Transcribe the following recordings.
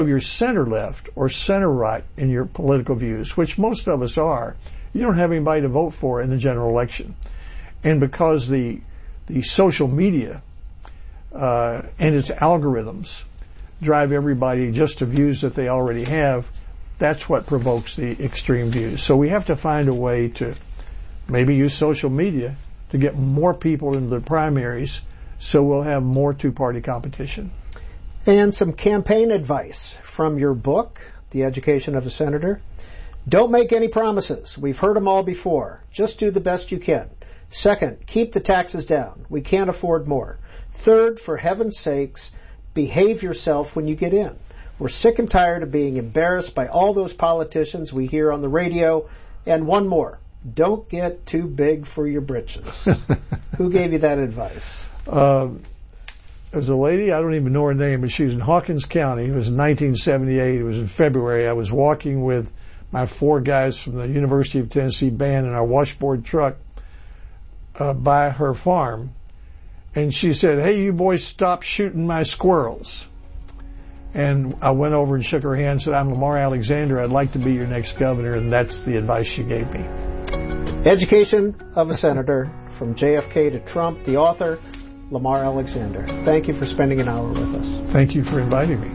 If you're center left or center right in your political views, which most of us are, you don't have anybody to vote for in the general election. And because the social media and its algorithms drive everybody just to views that they already have, that's what provokes the extreme views. So we have to find a way to maybe use social media to get more people into the primaries so we'll have more two-party competition. And some campaign advice from your book, The Education of a Senator. Don't make any promises. We've heard them all before. Just do the best you can. Second, keep the taxes down. We can't afford more. Third, for heaven's sakes, behave yourself when you get in. We're sick and tired of being embarrassed by all those politicians we hear on the radio. And one more, don't get too big for your britches. Who gave you that advice? There's a lady, I don't even know her name, but she was in Hawkins County. It was in 1978. It was in February. I was walking with my 4 guys from the University of Tennessee band in our washboard truck by her farm. And she said, "Hey, you boys, stop shooting my squirrels." And I went over and shook her hand and said, "I'm Lamar Alexander. I'd like to be your next governor." And that's the advice she gave me. Education of a Senator, from JFK to Trump, the author, Lamar Alexander. Thank you for spending an hour with us. Thank you for inviting me.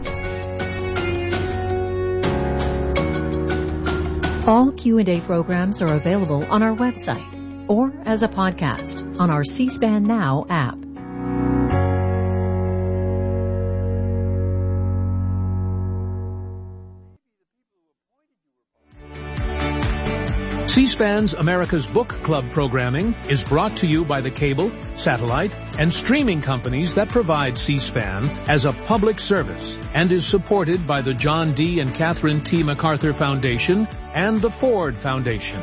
All Q&A programs are available on our website or as a podcast on our C-SPAN Now app. C-SPAN's America's Book Club programming is brought to you by the cable, satellite, and streaming companies that provide C-SPAN as a public service and is supported by the John D. and Catherine T. MacArthur Foundation and the Ford Foundation.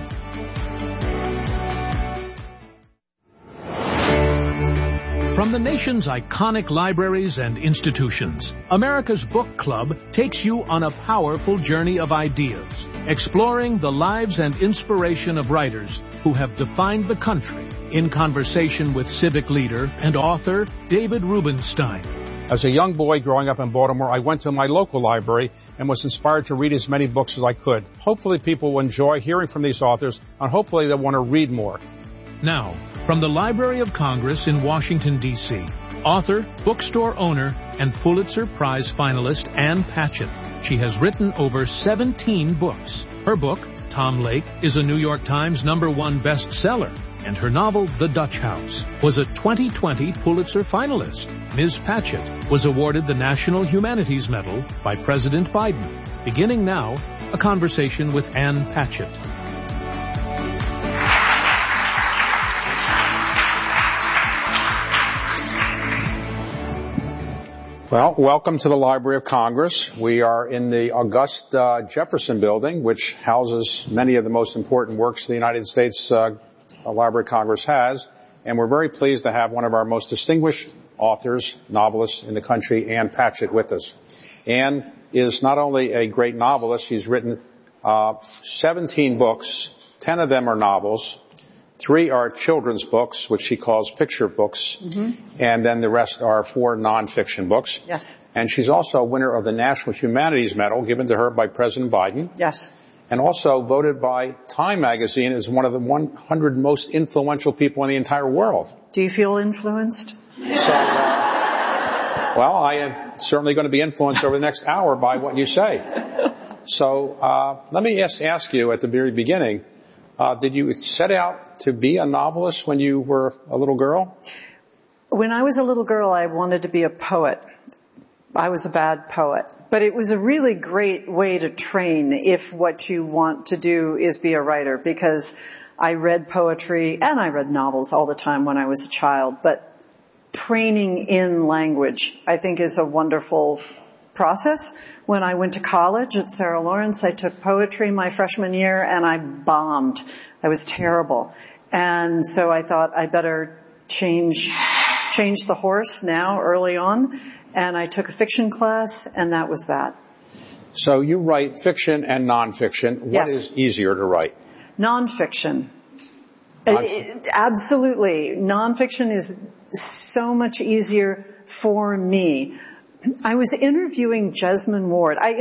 From the nation's iconic libraries and institutions, America's Book Club takes you on a powerful journey of ideas, exploring the lives and inspiration of writers who have defined the country, in conversation with civic leader and author David Rubenstein. As a young boy growing up in Baltimore, I went to my local library and was inspired to read as many books as I could. Hopefully people will enjoy hearing from these authors, and hopefully they'll want to read more. Now, from the Library of Congress in Washington, D.C., author, bookstore owner, and Pulitzer Prize finalist Ann Patchett. She has written over 17 books. Her book, Tom Lake, is a New York Times #1 bestseller, and her novel, The Dutch House, was a 2020 Pulitzer finalist. Ms. Patchett was awarded the National Humanities Medal by President Biden. Beginning now, a conversation with Ann Patchett. Well, welcome to the Library of Congress. We are in the august Jefferson Building, which houses many of the most important works the United States Library of Congress has. And we're very pleased to have one of our most distinguished authors, novelists in the country, Ann Patchett, with us. Ann is not only a great novelist, she's written 17 books. 10 of them are novels. 3 are children's books, which she calls picture books. And then the rest are 4 nonfiction books. Yes. And she's also a winner of the National Humanities Medal given to her by President Biden. Yes. And also voted by Time magazine as one of the 100 most influential people in the entire world. Do you feel influenced? So, well, I am certainly going to be influenced over the next hour by what you say. So let me ask you at the very beginning, did you set out to be a novelist when you were a little girl? When I was a little girl, I wanted to be a poet. I was a bad poet. But it was a really great way to train if what you want to do is be a writer, because I read poetry and I read novels all the time when I was a child. But training in language, I think, is a wonderful process. When I went to college at Sarah Lawrence, I took poetry my freshman year and I bombed. I was terrible. And so I thought I better change the horse now early on. And I took a fiction class, and that was that. So you write fiction and nonfiction. What is easier to write? Nonfiction. Absolutely. Nonfiction is so much easier for me. I was interviewing Jesmyn Ward. I